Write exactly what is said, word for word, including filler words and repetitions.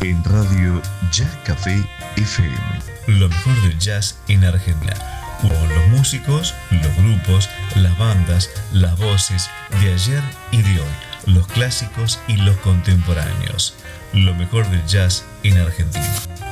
en Radio Jazz Café F M. Lo mejor del jazz en Argentina. Con los músicos, los grupos, las bandas, las voces de ayer y de hoy, los clásicos y los contemporáneos. Lo mejor del jazz en Argentina.